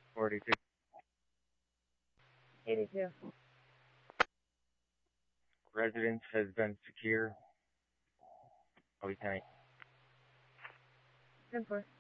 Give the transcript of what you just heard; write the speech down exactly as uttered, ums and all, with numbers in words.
forty-two. eighty-two. Residence has been secure. Oh, we can ten four.